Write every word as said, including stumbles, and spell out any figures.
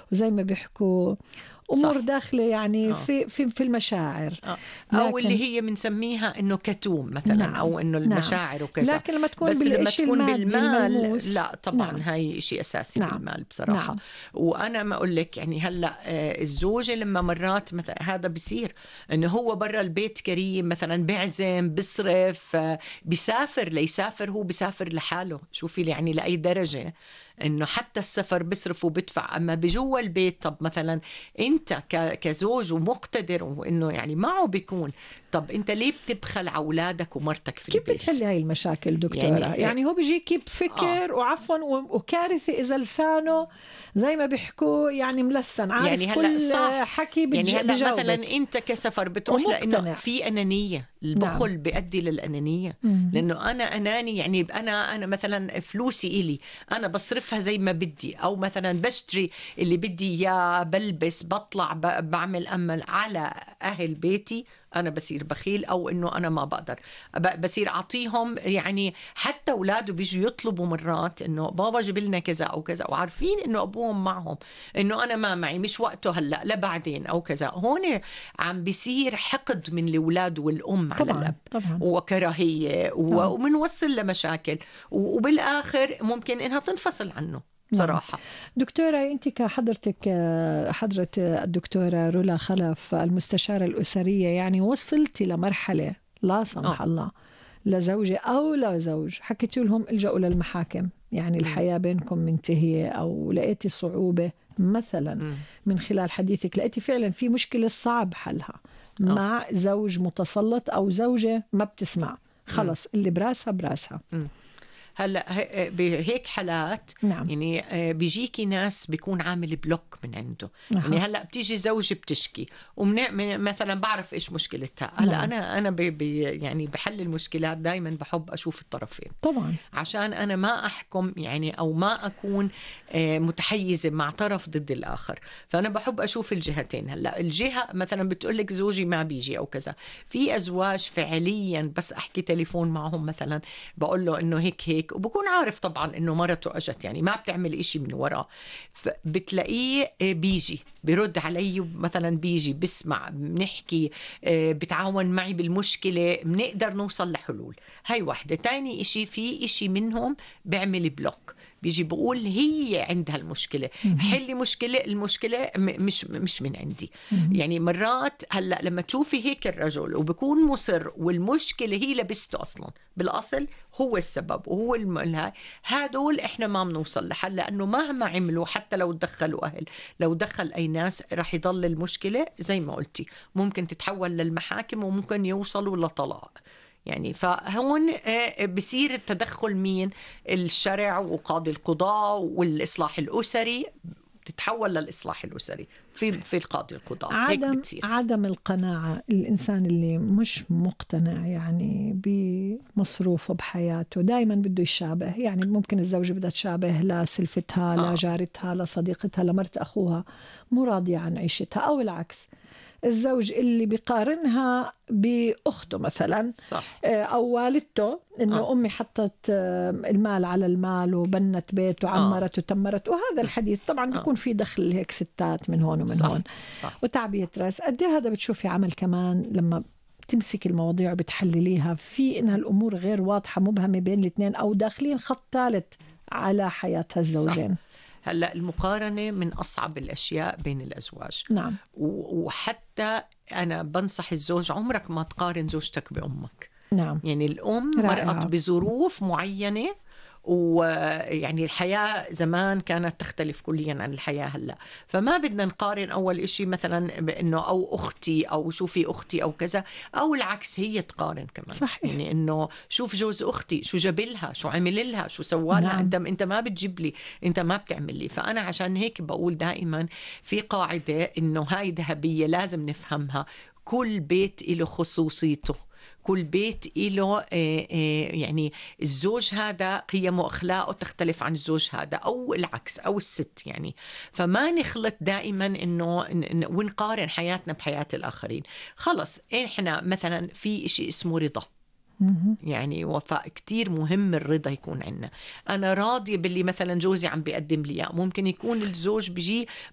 وزي ما بيحكوا أمور صح. داخلة يعني آه. في في في المشاعر، آه. أو اللي هي بنسميها إنه كتوم مثلا، نعم. أو إنه المشاعر نعم. وكذا. لكن لما تكون بس لما تكون بالمال لا طبعا نعم. هاي إشي أساسي. نعم. بالمال بصراحة. نعم. وأنا ما أقول لك يعني هلأ الزوجة لما مرات مثلا هذا بيصير إنه هو برا البيت كريم مثلا، بعزم بصرف بيسافر، ليسافر هو بيسافر لحاله. شوفي يعني لأي درجة إنه حتى السفر بصرف وبدفع. أما بجوا البيت طب مثلا أنت كزوج ومقتدر وإنه يعني معه بيكون، طب أنت ليه بتبخل على أولادك ومرتك في كيف البيت؟ كيف بتحلي هاي المشاكل دكتورة؟ يعني, يعني هو بيجيكي بفكر آه. وعفوا وكارثة إذا لسانه زي ما بيحكوا يعني ملسن، عارف يعني كل حكي بتج... يعني هلا بجاوبك. مثلا أنت كسفر بتروح لأنه في أنانية. البخل نعم. بيؤدي للأنانية. مم. لأنه أنا أناني، يعني أنا أنا مثلا فلوسي إلي أنا بصرفها زي ما بدي، أو مثلا بشتري اللي بدي إياه، بلبس بطلع بعمل أمل على أهل بيتي، أنا بصير بخيل. أو إنه أنا ما بقدر بصير أعطيهم. يعني حتى أولاده بيجوا يطلبوا مرات إنه بابا جيب لنا كذا أو كذا، وعارفين إنه أبوهم معهم، إنه أنا ما معي، مش وقته هلأ لبعدين أو كذا. هون عم بيصير حقد من الأولاد والأم على طبعاً. الأب طبعاً. وكراهية، ومنوصل لمشاكل، وبالآخر ممكن إنها تنفصل عنه صراحة. دكتورة أنت كحضرتك حضرة الدكتورة رولا خلف المستشارة الأسرية، يعني وصلتي لمرحلة لا سمح أوه. الله لزوجة أو لا زوج حكيتوا لهم الجأوا للمحاكم، يعني الحياة بينكم منتهية، أو لقيتي صعوبة مثلا م. من خلال حديثك لقيتي فعلا في مشكلة صعب حلها أوه. مع زوج متسلط أو زوجة ما بتسمع، خلص م. اللي براسها براسها. م. هلا بهيك حالات نعم. يعني بيجيكي ناس بيكون عامل بلوك من عنده. أه. يعني هلا بتيجي زوجة بتشكي ومن مثلا بعرف ايش مشكلتها. هلا نعم. انا انا بي بي يعني بحل المشكلات دائما بحب اشوف الطرفين طبعا، عشان انا ما احكم يعني او ما اكون متحيزه مع طرف ضد الاخر. فانا بحب اشوف الجهتين. هلا الجهه مثلا بتقولك زوجي ما بيجي او كذا، في ازواج فعليا بس احكي تليفون معهم مثلا بقول له انه هيك هيك، وبكون عارف طبعا انه مرته اجت يعني ما بتعمل اشي من وراه، بتلاقيه بيجي بيرد علي مثلا، بيجي بسمع، بنحكي، بتعاون معي بالمشكلة، بنقدر نوصل لحلول. هاي واحدة. تاني اشي في اشي منهم بيعمل بلوك، بيجي بقول هي عندها المشكلة، حلي مشكلة، المشكلة مش مش من عندي. يعني مرات هلا لما تشوفي هيك الرجل وبكون مصر والمشكلة هي لبسته أصلا بالأصل هو السبب وهو الملها، هادول إحنا ما بنوصل لحل، لأنه مهما عملوا حتى لو دخلوا أهل، لو دخل أي ناس رح يضل المشكلة زي ما قلتي، ممكن تتحول للمحاكم وممكن يوصلوا لطلاق. يعني فهون بصير التدخل مين؟ الشرع وقاضي القضاء والإصلاح الأسري، تتحول للإصلاح الأسري في في القاضي القضاء. عدم هيك بتصير. عدم القناعة، الإنسان اللي مش مقتنع يعني بمصروفه بحياته دايما بده يشابه، يعني ممكن الزوجة بدها تشابه لسلفتها آه. لجارتها لصديقتها لمرت أخوها، مو راضية عن عيشتها، أو العكس الزوج اللي بيقارنها بأخته مثلا صح. أو والدته، إنه آه. أمي حطت المال على المال وبنت بيت وعمرت آه. وتمرت، وهذا الحديث طبعا بيكون في دخل هيك ستات من هون ومن صح. هون صح. وتعبية راس. قد ايه هذا بتشوفي عمل كمان لما تمسك المواضيع وبتحلليها في إنها الأمور غير واضحة مبهمة بين الاثنين أو داخلين خط ثالث على حياة الزوجين. صح. هلأ المقارنة من أصعب الأشياء بين الأزواج. نعم. وحتى أنا بنصح الزوج عمرك ما تقارن زوجتك بأمك. نعم. يعني الأم مرقت بظروف معينة، ويعني الحياة زمان كانت تختلف كليا عن الحياة هلأ، فما بدنا نقارن أول إشي مثلا بأنه أو أختي أو شوفي أختي أو كذا، أو العكس هي تقارن كمان. صحيح. يعني إنه شوف جوز أختي شو جابلها، شو عمل لها، شو سوالها. نعم. أنت أنت ما بتجيب لي، أنت ما بتعمل لي. فأنا عشان هيك بقول دائما في قاعدة إنه هاي ذهبية لازم نفهمها، كل بيت له خصوصيته، كل بيت له يعني الزوج هذا قيمه وأخلاقه تختلف عن الزوج هذا، أو العكس، أو الست يعني. فما نخلط دائما إنه ونقارن حياتنا بحياة الآخرين. خلص إحنا مثلا في إشي اسمه رضا، يعني وفاء كتير مهم، الرضا يكون عنا. أنا راضية باللي مثلا جوزي عم بيقدم لي، ممكن يكون الزوج بيجي